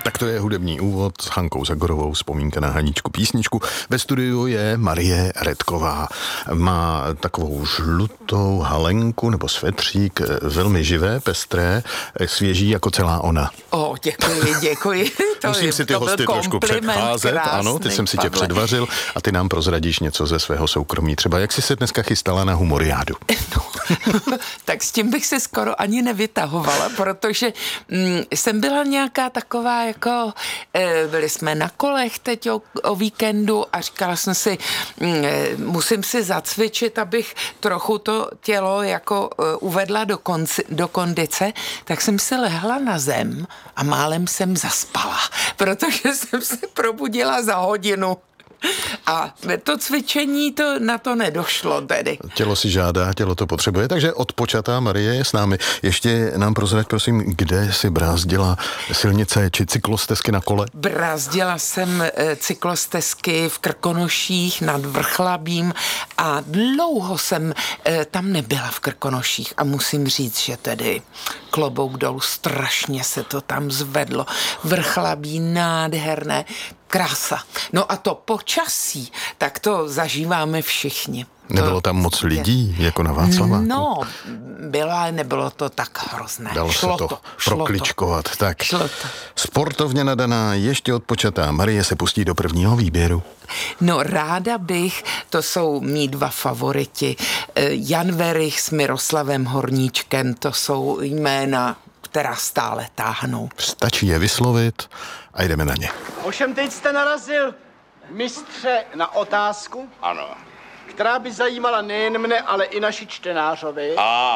Tak to je hudební úvod s Hankou Zagorovou, vzpomínka na Haničku písničku. Ve studiu je Marie Redková. Má takovou žlutou halenku nebo svetřík, velmi živé, pestré, svěží jako celá ona. Děkuji. Musím si ty hosty trošku předcházet, ano, ty jsem si tě předvařil a ty nám prozradíš něco ze svého soukromí. Třeba jak jsi se dneska chystala na humoriádu? Tak s tím bych se skoro ani nevytahovala, protože jsem byla nějaká taková, jako byli jsme na kolech teď o víkendu a říkala jsem si, musím si zacvičit, abych trochu to tělo jako uvedla do kondice, tak jsem si lehla na zem a málem jsem zaspala, protože jsem se probudila za hodinu. A to cvičení na to nedošlo tedy. Tělo si žádá, tělo to potřebuje, takže odpočatá Marie je s námi. Ještě nám prozrať, prosím, kde si brázdila silnice či cyklostezky na kole? Brázdila jsem cyklostezky v Krkonoších nad Vrchlabím a dlouho jsem tam nebyla v Krkonoších a musím říct, že tedy klobouk dolů, strašně se to tam zvedlo. Vrchlabí nádherné, krása. No a to počasí, tak to zažíváme všichni. Nebylo tam moc lidí, jako na Václaváku? No, nebylo to tak hrozné. Dalo se to prokličkovat. Tak, šlo to. Sportovně nadaná, ještě odpočatá Marie se pustí do prvního výběru. No, ráda bych, to jsou mý dva favoriti. Jan Werich s Miroslavem Horníčkem, to jsou jména, která stále táhnou. Stačí je vyslovit a jdeme na ně. Ovšem teď jste narazil, mistře, na otázku, Ano. která by zajímala nejen mne, ale i naši čtenářovi.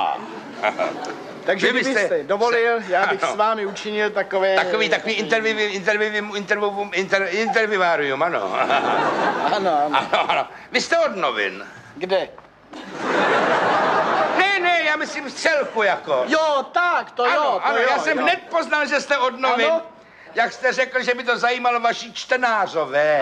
Takže Vy byste kdybyste dovolil, já bych ano. s vámi učinil takové... Takový intervivárium, ano. Ano. Ano. Vy jste od novin. Kde? Ne, já myslím z celku jako. Jo, tak, to jo. Já jsem hned poznal, že jste od novin. Ano. Jak jste řekl, že by to zajímalo vaši čtenářové.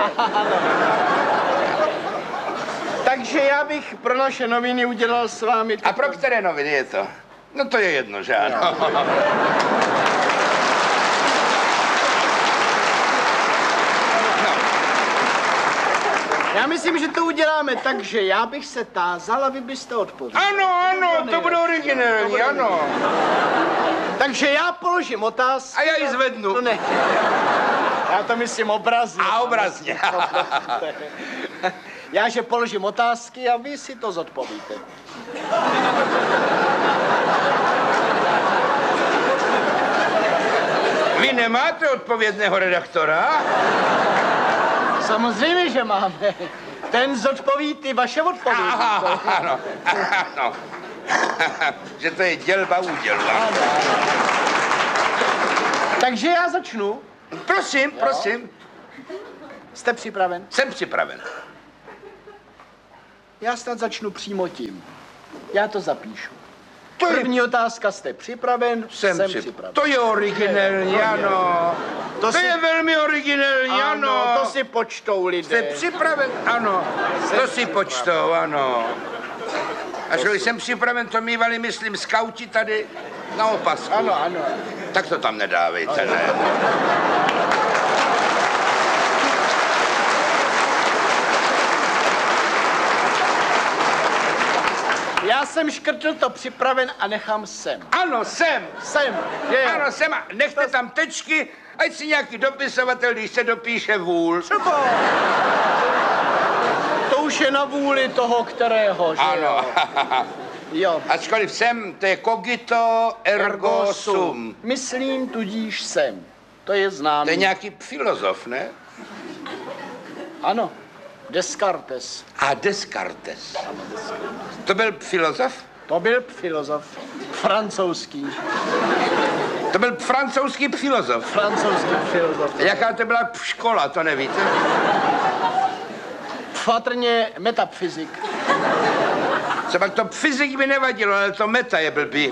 Takže já bych pro naše noviny udělal s vámi... A pro které noviny je to? No to je jedno, že ano. Já myslím, že to uděláme tak, že já bych se tázal a vy byste odpověděl. Ano, to bude originální, ano. Takže já položím otázku. A já ji zvednu. To ne. Já to myslím obrazně. A obrazně. Já, že položím otázky a vy si to zodpovíte. Vy nemáte odpovědného redaktora? Samozřejmě, že máme. Ten zodpoví ty vaše odpovědi. Ano. Že to je dělba údělu. Takže já začnu. Prosím. Jste připraven? Jsem připraven. Já snad začnu přímo tím. Já to zapíšu. První otázka, jste připraven? Jsem připraven. To je originální, ano. To je velmi originální, ano. To si počtou lidé. Jste připraven? Ano. To si počtou, ano. Až když jsem připraven, to mývali, myslím, skauti tady na opasku. Ano. Tak to tam nedávejte, ne? Já jsem škrtl to připraven a nechám sem. Ano, jsem. Ano, jsem. Nechte tam tečky, ať si nějaký dopisovatel, když se dopíše vůl. Třeba. To už je na vůli toho, kterého, že Ano. Jo. Ačkoliv jsem, to je cogito ergo sum. Myslím, tudíž jsem. To je známý. To je nějaký filozof, ne? Ano. Descartes. A Descartes. To byl filozof? To byl filozof. Francouzský. To byl francouzský filozof. Francouzský filozof. Jaká to byla škola, to nevíte? Patrně metafyzik. Třeba to fyzik by nevadilo, ale to meta je blbý.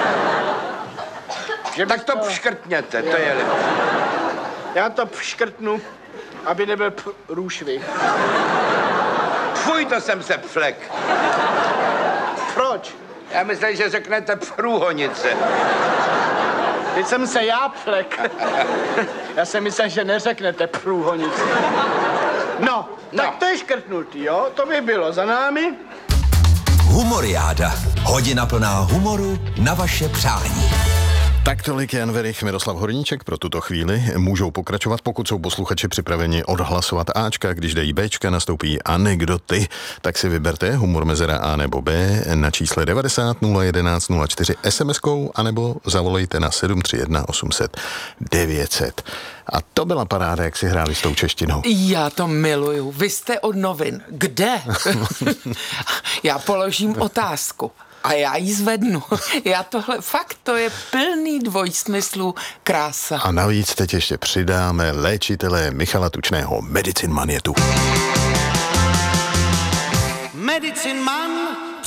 Tak to škrtněte, to je lepší. Já to škrtnu, aby nebyl průšvih. Fuj, to jsem se flek. Proč? Já myslím, že řeknete průhonice. Teď jsem se já flek. Já jsem myslel, že neřeknete průhonici. No, tak to je škrtnutý, jo? To by bylo za námi. Humoriáda. Hodina plná humoru na vaše přání. Tak tolik Jan Werich, Miroslav Horníček pro tuto chvíli. Můžou pokračovat, pokud jsou posluchači připraveni odhlasovat Ačka, když dají Bčka, nastoupí anekdoty, tak si vyberte humor mezera A nebo B na čísle 90 011 04 SMS-kou, anebo zavolejte na 731 800 900. A to byla paráda, jak si hráli s tou češtinou. Já to miluju. Vy jste od novin. Kde? Já položím otázku. A já ji zvednu. Já tohle, fakt, to je plný dvojsmyslů, krása. A navíc teď ještě přidáme léčitele Michala Tučného, Medicin Man je tu. Medicin Man